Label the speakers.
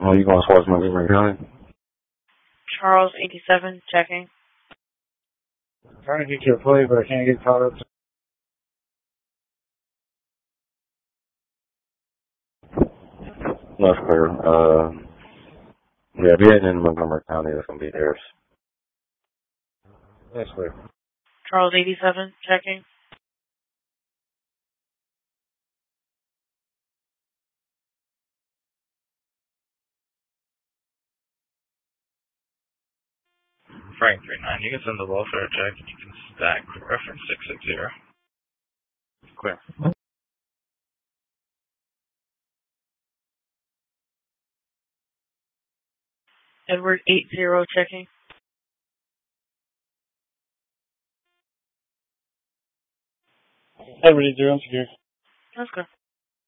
Speaker 1: You going towards Montgomery County?
Speaker 2: Charles 87, checking.
Speaker 3: I'm trying to get your play, but I can't get caught up.
Speaker 1: That's clear. Yeah, if you're heading into Montgomery County, that's going to be theirs.
Speaker 3: That's clear.
Speaker 2: Charles 87, checking.
Speaker 4: Frank 39, you can send the welfare check and you can stack reference 660.
Speaker 3: Clear.
Speaker 2: Edward 80, checking.
Speaker 3: Edward 80, I'm secure.
Speaker 2: That's good.